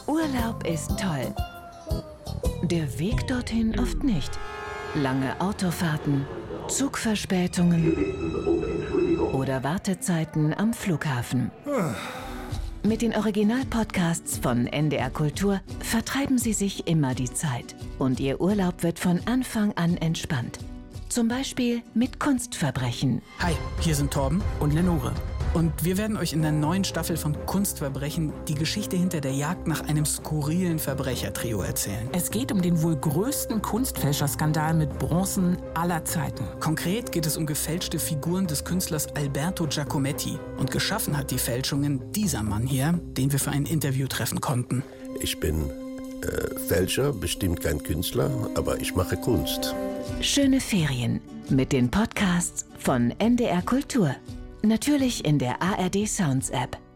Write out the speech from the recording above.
Urlaub ist toll. Der Weg dorthin oft nicht. Lange Autofahrten, Zugverspätungen oder Wartezeiten am Flughafen. Mit den Original-Podcasts von NDR Kultur vertreiben Sie sich immer die Zeit. Und Ihr Urlaub wird von Anfang an entspannt. Zum Beispiel mit Kunstverbrechen. Hi, hier sind Torben und Lenore. Und wir werden euch in der neuen Staffel von Kunstverbrechen die Geschichte hinter der Jagd nach einem skurrilen Verbrechertrio erzählen. Es geht um den wohl größten Kunstfälscherskandal mit Bronzen aller Zeiten. Konkret geht es um gefälschte Figuren des Künstlers Alberto Giacometti. Und geschaffen hat die Fälschungen dieser Mann hier, den wir für ein Interview treffen konnten. Ich bin Fälscher, bestimmt kein Künstler, aber ich mache Kunst. Schöne Ferien mit den Podcasts von NDR Kultur. Natürlich in der ARD Sounds App.